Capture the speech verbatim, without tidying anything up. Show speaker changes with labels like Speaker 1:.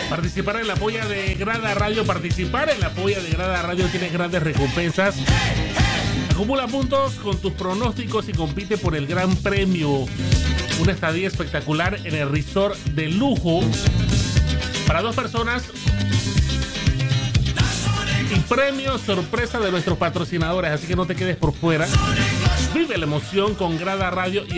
Speaker 1: Participar en la polla de Grada Radio. Participar en la polla de Grada Radio tiene grandes recompensas. Acumula puntos con tus pronósticos y compite por el gran premio. Una estadía espectacular en el resort de lujo para dos personas. Y premio sorpresa de nuestros patrocinadores. Así que no te quedes por fuera. Vive la emoción con Grada Radio y